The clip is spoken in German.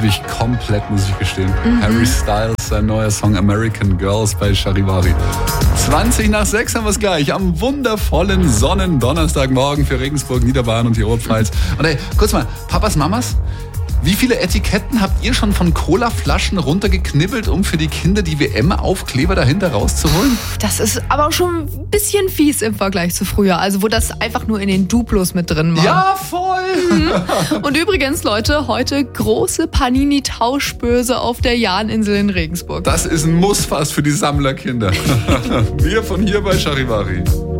liebe ich komplett, muss ich gestehen. Harry Styles, sein neuer Song American Girls bei Charivari. 5:20 haben wir es gleich. Am wundervollen Sonnendonnerstagmorgen für Regensburg, Niederbayern und die Tirol-Pfalz. Und hey, kurz mal, Papas, Mamas? Wie viele Etiketten habt ihr schon von Colaflaschen runtergeknibbelt, um für die Kinder die WM-Aufkleber dahinter rauszuholen? Das ist aber schon ein bisschen fies im Vergleich zu früher. Also wo das einfach nur in den Duplos mit drin war. Ja, voll! Und übrigens, Leute, heute große Panini-Tauschbörse auf der Jahninsel in Regensburg. Das ist ein Muss fast für die Sammlerkinder. Wir von hier bei Charivari.